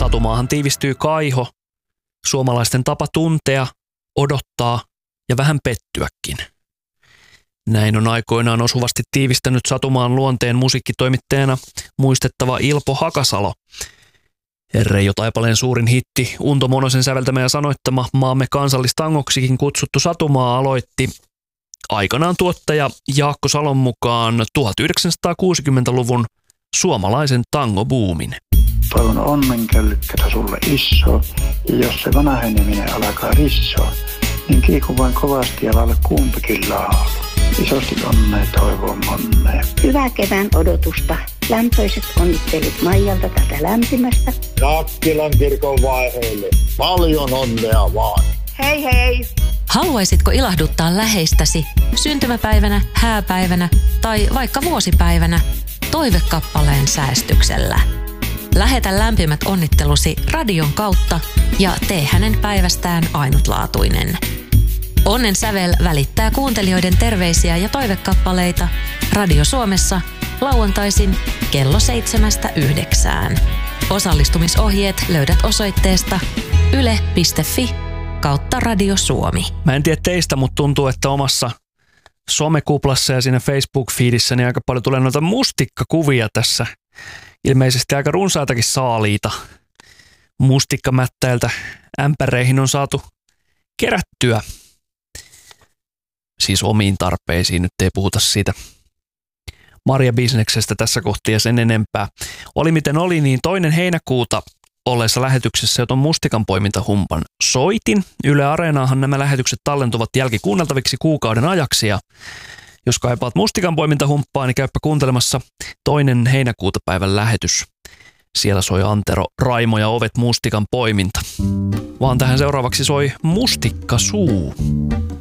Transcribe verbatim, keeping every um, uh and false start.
Satumaahan tiivistyy kaiho, suomalaisten tapa tuntea, odottaa ja vähän pettyäkin. Näin on aikoinaan osuvasti tiivistänyt Satumaan luonteen musiikkitoimittajana muistettava Ilpo Hakasalo. Reijo Taipaleen suurin hitti, Unto Monosen säveltämä ja sanoittama maamme kansallistangoksikin kutsuttu Satumaa aloitti aikanaan tuottaja Jaakko Salon mukaan tuhatyhdeksänsataakuusikymmentäluvun suomalaisen tangobuumin. Toivon onnenkällykkätä sulle iso, ja jos se vanheneminen alkaa rissoa, niin kiiku vain kovasti ja laula kumpikin laulu. Isosti onnea toivon monnea. Hyvää kevään odotusta. Lämpöiset onnittelut Maijalta tätä lämpimästä. Nakkilan kirkon vaiheelle. Paljon onnea vaan. Hei hei! Haluaisitko ilahduttaa läheistäsi syntymäpäivänä, hääpäivänä tai vaikka vuosipäivänä toivekappaleen säästyksellä? Lähetä lämpimät onnittelusi radion kautta ja tee hänen päivästään ainutlaatuinen. Onnen sävel välittää kuuntelijoiden terveisiä ja toivekappaleita Radio Suomessa lauantaisin kello seitsemästä yhdeksään. Osallistumisohjeet löydät osoitteesta yle piste fi kautta Radio Suomi. Mä en tiedä teistä, mutta tuntuu, että omassa somekuplassa ja siinä Facebook-feedissä niin aika paljon tulee noita mustikkakuvia tässä. Ilmeisesti aika runsaitakin saaliita mustikkamättäiltä ämpäreihin on saatu kerättyä. Siis omiin tarpeisiin, nyt ei puhuta siitä marjabisneksestä tässä kohtia sen enempää. Oli miten oli, niin toinen heinäkuuta olleessa lähetyksessä, jota mustikan poimintahumpan soitin. Yle Areenaahan nämä lähetykset tallentuvat jälkikuunneltaviksi kuukauden ajaksi, ja jos kaipaat mustikan poimintahumppaa, niin käyppä kuuntelemassa toinen heinäkuuta päivän lähetys. Siellä soi Antero, Raimo ja Ovet mustikan poiminta. Vaan tähän seuraavaksi soi Mustikkasuu.